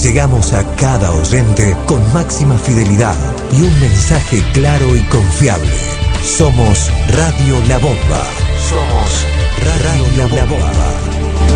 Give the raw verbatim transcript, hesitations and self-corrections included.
llegamos a cada oyente con máxima fidelidad y un mensaje claro y confiable. Somos Radio La Bomba. Somos Radio La Bomba.